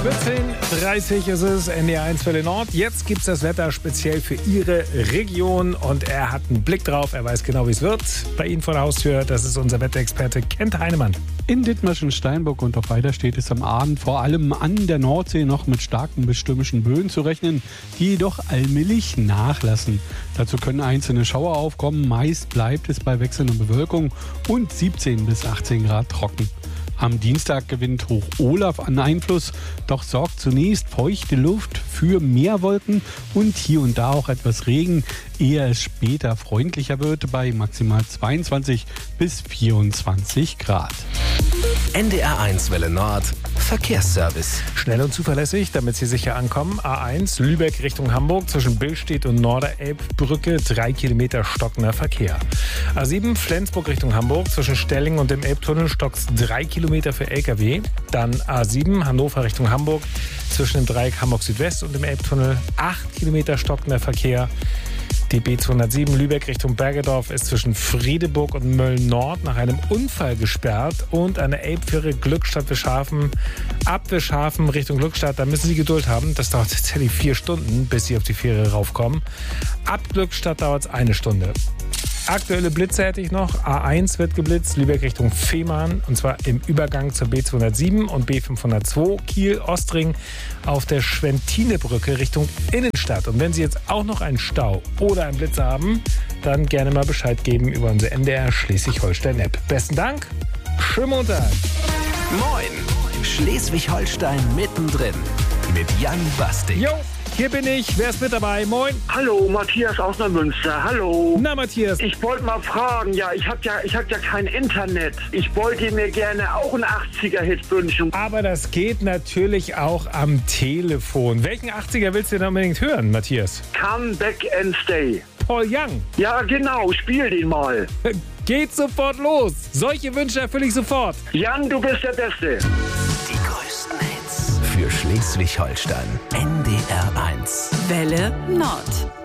14:30 ist es, NDR1 Welle Nord. Jetzt gibt es das Wetter speziell für Ihre Region und er hat einen Blick drauf. Er weiß genau, wie es wird. Bei Ihnen vor der Haustür, das ist unser Wetterexperte Kent Heinemann. In Dithmarschen, Steinburg und auf Eiderstedt ist am Abend vor allem an der Nordsee noch mit starken bis stürmischen Böen zu rechnen, die jedoch allmählich nachlassen. Dazu können einzelne Schauer aufkommen. Meist bleibt es bei wechselnder Bewölkung und 17 bis 18 Grad trocken. Am Dienstag gewinnt Hoch Olaf an Einfluss, doch sorgt zunächst feuchte Luft für mehr Wolken und hier und da auch etwas Regen, ehe es später freundlicher wird bei maximal 22 bis 24 Grad. NDR1 Welle Nord Verkehrsservice. Schnell und zuverlässig, damit Sie sicher ankommen. A1 Lübeck Richtung Hamburg zwischen Billstedt und Norderelbbrücke 3 Kilometer stockender Verkehr. A7 Flensburg Richtung Hamburg zwischen Stelling und dem Elbtunnel stockt 3 Kilometer für LKW. Dann A7 Hannover Richtung Hamburg zwischen dem Dreieck Hamburg Südwest und dem Elbtunnel 8 Kilometer stockender Verkehr. Die B207 Lübeck Richtung Bergedorf ist zwischen Friedeburg und Mölln-Nord nach einem Unfall gesperrt und eine Elbfähre Glückstadt-Wischhafen ab Wischhafen Richtung Glückstadt. Da müssen Sie Geduld haben. Das dauert tatsächlich 4 Stunden, bis Sie auf die Fähre raufkommen. Ab Glückstadt dauert es 1 Stunde. Aktuelle Blitze hätte ich noch. A1 wird geblitzt, Lübeck Richtung Fehmarn, und zwar im Übergang zur B207 und B502 Kiel-Ostring auf der Schwentinebrücke Richtung Innenstadt. Und wenn Sie jetzt auch noch einen Stau oder einen Blitz haben, dann gerne mal Bescheid geben über unsere NDR Schleswig-Holstein-App. Besten Dank, schönen Montag. Moin, Schleswig-Holstein mittendrin mit Jan Bastik. Jo, hier bin ich. Wer ist mit dabei? Moin. Hallo, Matthias aus Neumünster. Hallo. Na, Matthias. Ich wollte mal fragen, ich hab ja kein Internet. Ich wollte mir gerne auch einen 80er-Hit wünschen. Aber das geht natürlich auch am Telefon. Welchen 80er willst du denn unbedingt hören, Matthias? Come Back and Stay. Paul Young. Ja, genau, spiel den mal. Geht sofort los. Solche Wünsche erfülle ich sofort. Jan, du bist der Beste. Die größten Hits für Schleswig-Holstein. NDR1. Welle Nord.